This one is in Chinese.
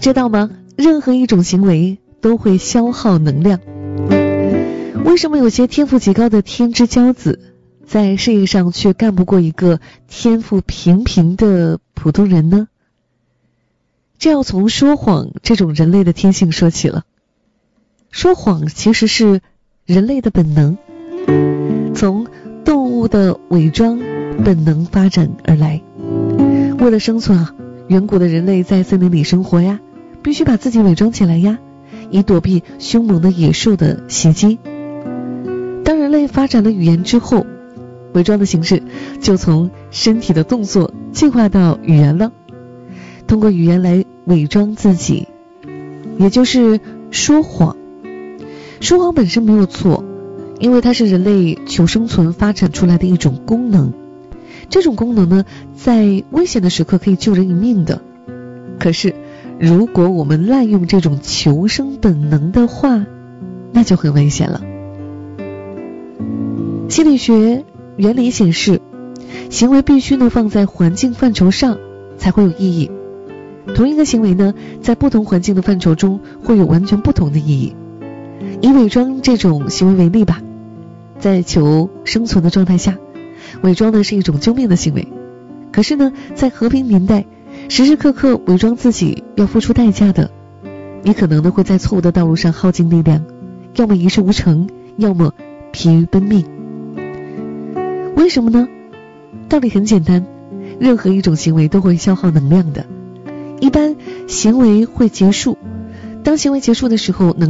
知道吗？任何一种行为都会消耗能量。为什么有些天赋极高的天之骄子在事业上却干不过一个天赋平平的普通人呢？这要从说谎这种人类的天性说起了。说谎其实是人类的本能，从动物的伪装本能发展而来。为了生存啊，远古的人类在森林里生活呀，必须把自己伪装起来呀，以躲避凶猛的野兽的袭击。当人类发展了语言之后，伪装的形式就从身体的动作进化到语言了。通过语言来伪装自己，也就是说谎。说谎本身没有错，因为它是人类求生存发展出来的一种功能。这种功能呢，在危险的时刻可以救人一命的。可是如果我们滥用这种求生本能的话，那就很危险了。心理学原理显示，行为必须呢放在环境范畴上才会有意义。同一个行为呢，在不同环境的范畴中会有完全不同的意义。以伪装这种行为为例吧，在求生存的状态下，伪装呢是一种救命的行为。可是呢，在和平年代，时时刻刻伪装自己要付出代价的，你可能呢会在错误的道路上耗尽力量，要么一事无成，要么疲于奔命。为什么呢？道理很简单，任何一种行为都会消耗能量的。一般行为会结束，当行为结束的时候，能